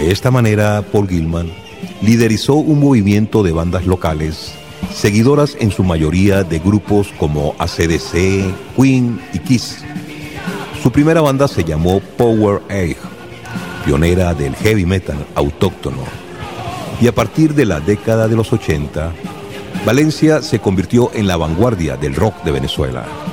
De esta manera, Paul Gilman liderizó un movimiento de bandas locales, seguidoras en su mayoría de grupos como AC/DC, Queen y Kiss. Su primera banda se llamó Power Egg, pionera del heavy metal autóctono. Y a partir de la década de los 80, Valencia se convirtió en la vanguardia del rock de Venezuela.